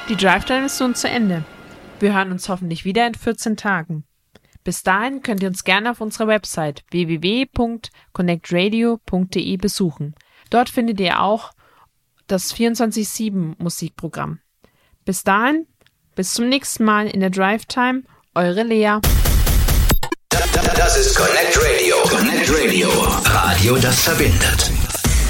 Die Drive-Time ist nun zu Ende. Wir hören uns hoffentlich wieder in 14 Tagen. Bis dahin könnt ihr uns gerne auf unserer Website www.connectradio.de besuchen. Dort findet ihr auch das 24/7 Musikprogramm. Bis dahin, bis zum nächsten Mal in der Drive-Time, eure Lea. Das ist Connect Radio. Connect Radio. Radio, das verbindet.